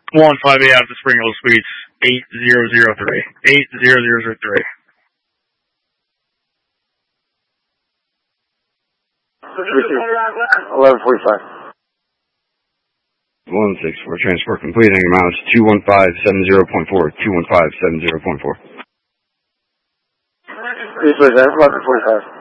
158 out of the Spring Hill Suites, 8003. 80003. 1145. 164, transport completing amount 21570.4, 21570.4. Please, 1145.